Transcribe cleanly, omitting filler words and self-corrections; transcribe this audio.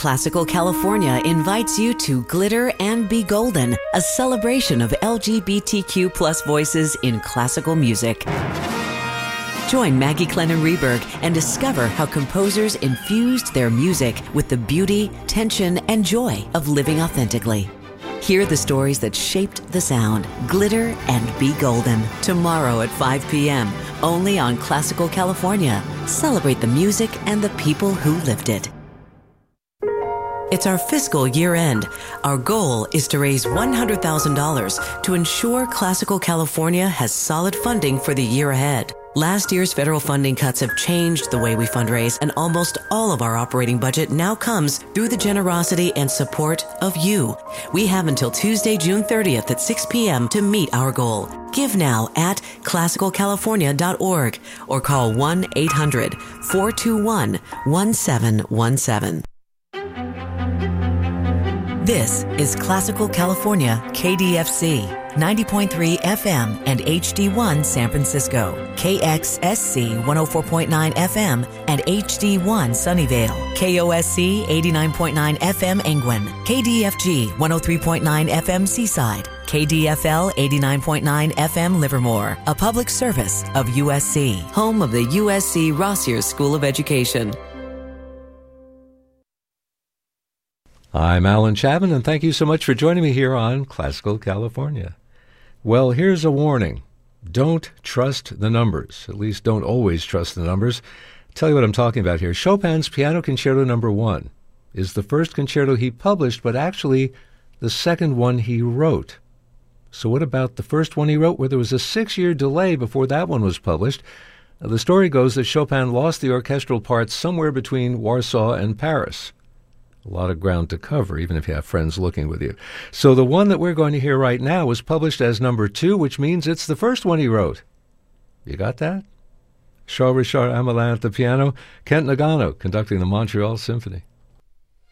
Classical California invites you to Glitter and Be Golden, a celebration of LGBTQ plus voices in classical music. Join Maggie Clennon Reberg and discover how composers infused their music with the beauty, tension, and joy of living authentically. Hear the stories that shaped the sound. Glitter and Be Golden. Tomorrow at 5 p.m. Only on Classical California. Celebrate the music and the people who lived it. It's our fiscal year end. Our goal is to raise $100,000 to ensure Classical California has solid funding for the year ahead. Last year's federal funding cuts have changed the way we fundraise, and almost all of our operating budget now comes through the generosity and support of you. We have until Tuesday, June 30th at 6 p.m. to meet our goal. Give now at classicalcalifornia.org or call 1-800-421-1717. This is Classical California, KDFC, 90.3 FM and HD1 San Francisco, KXSC 104.9 FM and HD1 Sunnyvale, KOSC 89.9 FM Angwin, KDFG 103.9 FM Seaside, KDFL 89.9 FM Livermore, a public service of USC, home of the USC Rossier School of Education. I'm Alan Chapman, and thank you so much for joining me here on Classical California. Well, here's a warning. Don't trust the numbers. At least don't always trust the numbers. Tell you what I'm talking about here. Chopin's Piano Concerto No. 1 is the first concerto he published, but actually the second one he wrote. So what about the first one he wrote, where there was a 6-year delay before that one was published? The story goes that Chopin lost the orchestral parts somewhere between Warsaw and Paris. A lot of ground to cover, even if you have friends looking with you. So the one that we're going to hear right now was published as No. 2, which means it's the first one he wrote. You got that? Charles Richard Hamelin at the piano, Kent Nagano conducting the Montreal Symphony.